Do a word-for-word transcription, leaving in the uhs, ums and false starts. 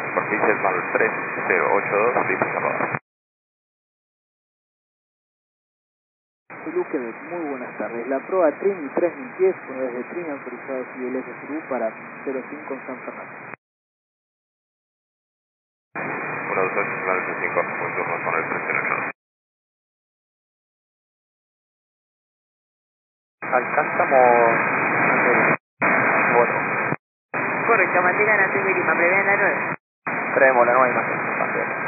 Superficie mal tres cero ocho dos, listo, cerrado. Zulu Quebec, muy buenas tardes. La proa Trini tres mil diez, unidades de Trini autorizados I L S Zulu para cero cinco en San Fernando. uno dos ocho nueve cinco, buen turno con el presionado. Alcanzamos bueno. Correcto, mantengan antes de Lima, prevean la nueve. Traemos la nueva imagen.